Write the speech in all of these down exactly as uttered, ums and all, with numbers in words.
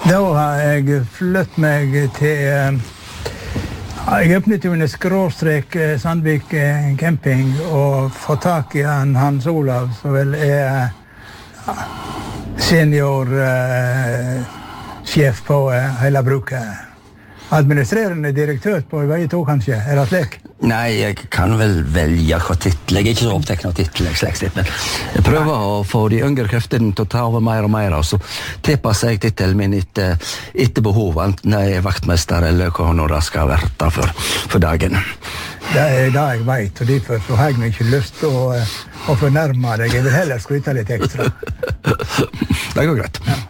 Da har jeg flyttet meg til... Jeg åpnet jo en skråstrek Sandvik camping og fått tak i han Hans Olav, som vel er senior uh, sjef på uh, hele bruket. Administrerende direktør på vei to, kanskje? Er det slik? Nei, jeg kan vel velge hva titel. Jeg er ikke så opptatt av titel, men jeg prøver å få de yngre kreftene til å ta over mer og mer, og så tilpasser jeg titelen min etter, etter behov, enten jeg er vaktmester eller hva nå det skal være for, for dagen. Det er det jeg vet, og derfor så har jeg ikke lyst til å, å fornærme deg. Jeg vil heller skryte litt ekstra. Det går greit. Ja.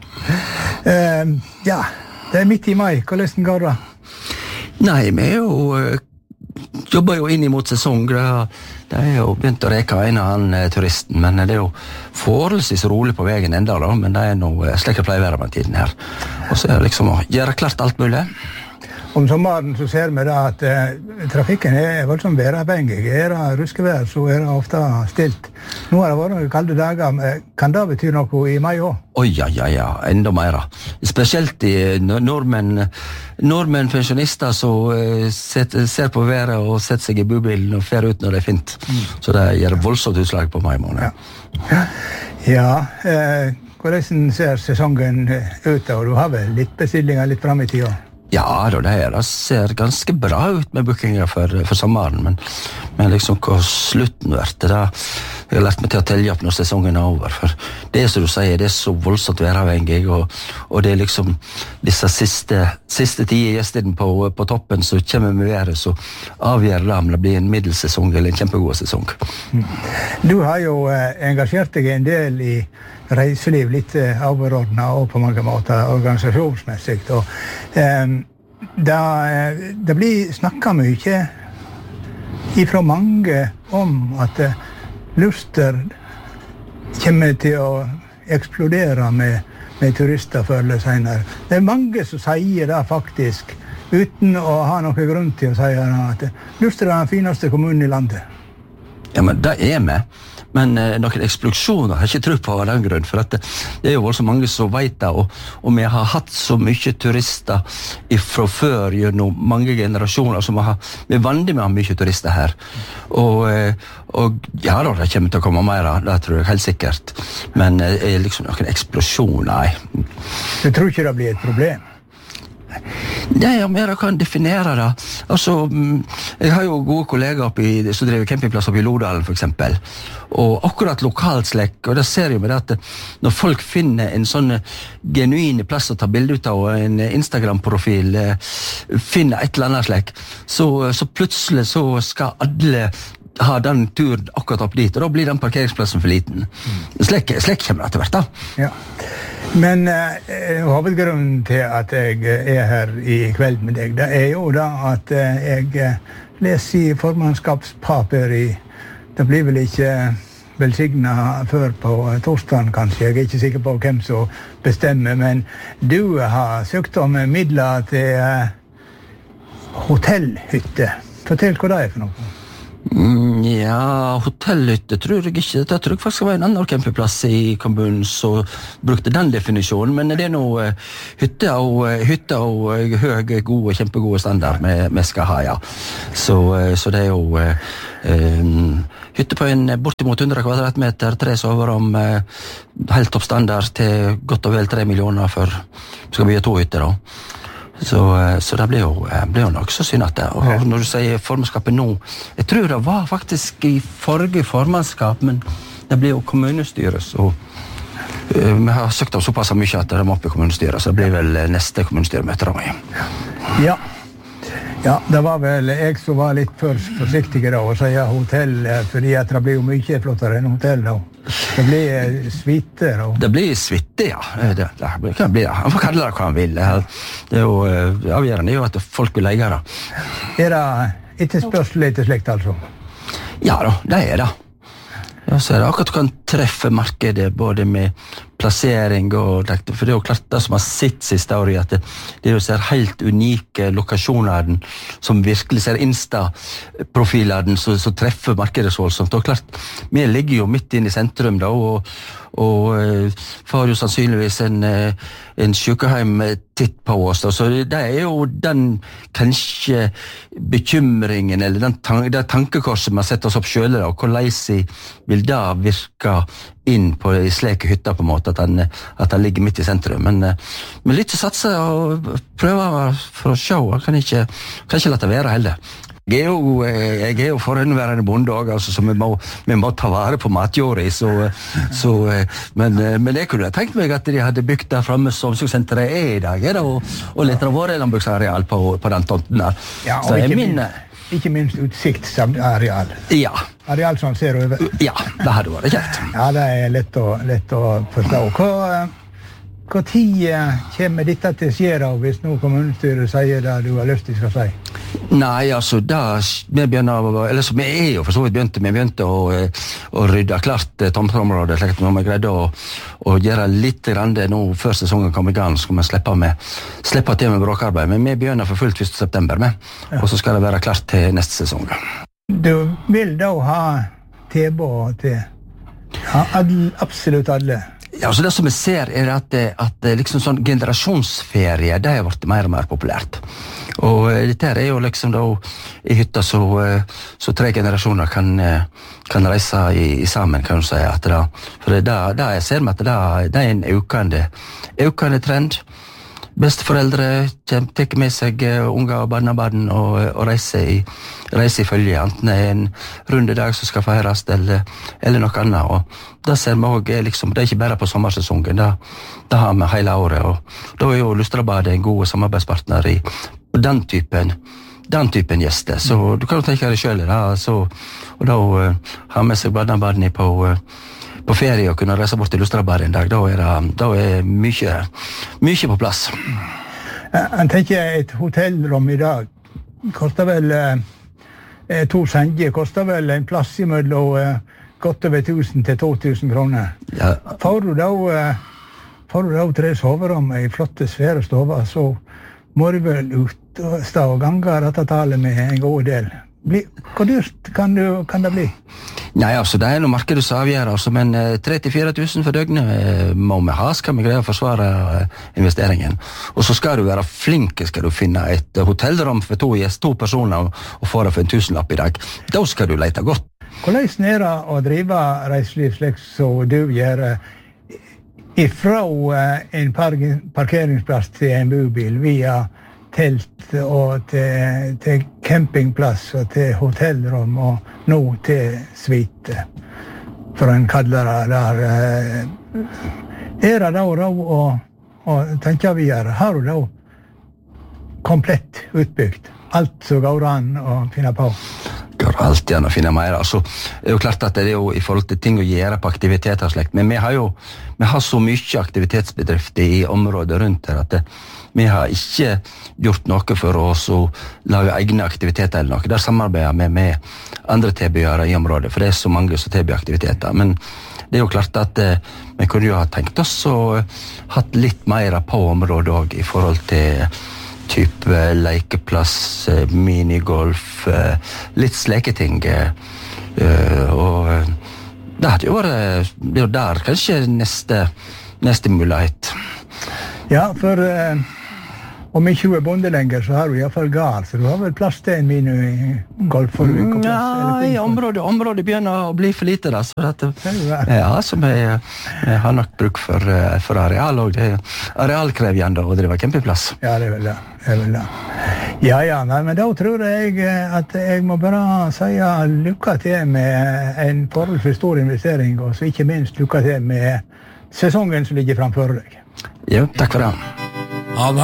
Uh, ja, det er midt i mai. Hvordan går det? Nei, vi er jo... Uh, jobber jo inn imot sesong. Det er jo begynt å reke en av han eh, turisten, men det er jo forholdsvis rolig på veien enda da, men det er noe slik det pleier å være med tiden her. Og så er det liksom å gjøre klart alt mulig. Om sommeren så ser vi da at eh, trafikken er voldsomt væravhengig. Er det ruskevær, så er det ofte stilt. Nå har det vært noen kalde dager. Kan det bety noe i mai også? Oi, ja, ja, ja, enda mer. Spesielt i nordmenn, nordmenn pensjonister som uh, set, ser på været og setter seg i bubilen og fer ut når det er fint. Mm. Så det gjør voldsomt utslag på mai måned. Ja, ja eh, hvordan ser sesongen ut da? Du har vel litt bestillinger litt frem i tida? Ja, da, det her det ser ganske bra ut med bookinger for, for sommeren, men, men liksom hva slutten vært, det jeg har lært meg til å telle opp når sesongen er over, for det er som du sier, det er så voldsomt væravhengig, og, og det er liksom disse siste, siste tide gjestene på, på toppen som kommer med været, så avgjør det om det blir en middelsesong eller en kjempegod sesong. Du har jo eh, engasjert deg en del i reiseliv, litt eh, overordnet og på mange måter organisasjonsmessig, og eh, det, det blir snakket mye ifra mange om at eh, Luster kommer til å eksplodere med, med turister før eller senere. Det er mange som sier det faktisk, uten å ha noen grunn til å si det, at Luster er den fineste kommunen i landet. Ja, men det er vi. Men eh, noen eksplosjoner har jeg ikke tro på av den grunn, for at det, det er jo så mange som vet det, og, og vi har hatt så mye turister fra før gjennom mange generasjoner, som har, vi er vant med å ha mye turister her. Og, eh, og ja da, det kommer til å komme mer, det tror jeg helt sikkert. Men eh, liksom noen eksplosjoner, nei. Du tror ikke det blir et problem? Nei, om jeg kan definere det. Altså, jeg har jo gode kollegaer oppi, som driver campingplass oppi Lodalen, for eksempel. Og akkurat lokalt slekk, og det ser jo med det at når folk finner en sånn genuin plass å ta bilde ut av, og en Instagram-profil, finner et eller annet slekk, så, så plutselig så skal alle ha den turen akkurat opp dit, og da blir den parkeringsplassen for liten. Slekk, slekk kommer det til hvert da. Ja. Men eh, hovedgrunnen til at jeg er her i kveld med deg, det er jo da at eh, jeg leser i formannskapspapir i, det blir vel ikke velsignet før på torsdagen kanskje, jeg er ikke sikker på hvem som bestemmer, men du har søkt om midler til eh, hotellhytte. Fortell hva det er for noe. Mm, ja, hotellhytte tror jeg ikke. Det tror jeg faktisk var en annen campingplass i kommunen som brukte den definisjonen, men det er noe uh, hytte og, uh, hytte og uh, høy, gode, kjempegode standard vi skal ha, ja. Så, uh, så det er jo uh, um, hytte på en bortimot hundre kvadratmeter, tre soverom, uh, helt topp standard til godt og vel tre millioner for skal vi ha to hytter da. Så, så det blir jo, blir jo nok så synd at det. Og når du sier formannskapet nå, jeg tror det var faktisk i forrige formannskap, men det blir jo kommunestyret, så uh, vi har søkt om såpass mye at det må opp i kommunestyret, så det blir vel neste kommunestyremøte da. Ja. Ja, det var vel jeg som var litt for forsiktig da, og sier hotell, fordi at det blir jo mye flottere enn hotell da. Det blir suite da. Det blir suite, ja. Det, det kan bli det. Han får kalle det hva han vil. Det er jo avgjørende, det er jo at folk vil leie det. Er det ikke spørsmål litt slikt, altså? Ja da, det er det. Ja, så er det akkurat du kan treffer markedet både med plassering og for det er jo klart det som har sitt siste året at det, det er jo ser helt unike lokasjoner som virkelig ser Insta-profiler så, så treffer markedet så voldsomt og klart, vi ligger jo midt inn i sentrum da og, og uh, får jo sannsynligvis en, uh, en sykehjem titt på oss da. Så det er jo den kanskje bekymringen eller den tan- det tankekorset man setter oss opp selv da, og hvordan vil det virke inn på i sleke hytter på en måte at han, at han ligger midt i sentrum men, men litt å satse og prøve for å se jeg kan ikke, kan ikke la det være heller jeg er jo, jeg er jo forhåndværende bonde også, altså, så vi må, vi må ta vare på matjorda så, så, men, men jeg kunne tenkt meg at de hadde bygd der fremme som omsorgssenteret er i dag er det, og, og litt av våre landbruksareal på, på den tomten der ja, og ikke, min, minst, ikke minst utsiktsareal ja areal som ser over ja, det hadde vært kjekt ja, det er lett å, lett å forstå hva, hva tid kommer dette til å skje da hvis noe kommunestyret sier det du har lyst til å si Nei, altså, da vi begynner, eller så vi er jo for så vidt begynte, vi begynte å, å rydde klart tomteområdet, slik at når vi greide å, å gjøre litt rande nå før sesongen kom i gang, så skal vi slippe, med, slippe til med bråkarbeid, men vi begynner for fullt første september med, ja. Og så skal det være klart til neste sesong. Du vil da ha tilbud til ja, alle, absolutt alle? Ja, så det som vi ser er at, at liksom sånn generasjonsferie, det har vært mer og mer populært. Og dette er jo liksom da i hytta så, så tre generasjoner kan, kan reise i, i sammen, kan du si. At det, for det, det jeg ser med at det, det er en økende, økende trend. Besteforeldre tar med seg unger og barnebarn og, og reiser i, reiser i følge, enten det er en rundedag som skal feires eller, eller noe annet. Og det ser vi også, liksom, det er ikke bare på sommersesongen, det, det har vi hele året. Og da er jo Lustrabadet en god samarbeidspartner i den typen, den typen gjester. Så du kan jo tenke deg selv, da, så, og da uh, har med seg barnebarn på uh, på ferie og kunne reise bort til Lustrabadet en dag, da er det, da er mye, mye på plass. Jeg tenker et hotellrom i dag koster vel eh, to senger, koster vel en plass i mellom eh, godt over tusen til to tusen kroner. Ja. Får du da, eh, får du da tre soverom i flotte svære stover, så må du vel ut og stå og gange dette tallet med en god del. Bli, hvor dyrt kan, du, kan det bli? Nei, altså, det er noe markedet som avgjør, altså, men tre til fire tusen for døgnet eh, må vi ha, skal vi greie å forsvare eh, investeringen. Og så skal du være flink, skal du finne et hotellrom for to, yes, to personer og, og få det for en tusenlapp i dag. Da skal du lete godt. Hvordan er det å drive reiseliv slik som du gjør ifra en parkeringsplass til en bobil via telt og til, til campingplass og til hotellrom og nå til suite, for en kaller det der. Er det da råd å, å tenke videre? Har du da komplett utbygd? Alt som går an å finne på? Går alltid an å finne mer. Altså, det er jo klart at det er jo i forhold til ting å gjøre på aktiviteter og slekt, men vi har jo vi har så mye aktivitetsbedrifter i området rundt her at det, vi har ikke gjort noe for oss å lage egne aktiviteter eller noe. Der samarbeider vi med andre tilbydere i området, for det er så mange som tilbyr aktiviteter. Men det er jo klart at eh, vi kunne jo ha tenkt oss og hatt litt mer på området også i forhold til type lekeplass, minigolf, litt sleketing. Og det hadde jo vært, det er jo der kanskje neste, neste mulighet. Ja, for eh, om ikke du er bonde lenger, så har du i hvert fall gard, så du har vel plass til en minigolf for du ikke plass? Ja, i området, området begynner å bli for lite da, så dette, ja, så vi, vi har nok bruk for, for areal, og det er arealkrevjende å drive campingplass. Ja, det er vel det. det, er vel det. Ja, ja, nei, men da tror jeg at jeg må bare si lykke til med en forholdsvis stor investering, og så ikke minst lykke til med sesongen som ligger framfor deg. Ja, takk for det.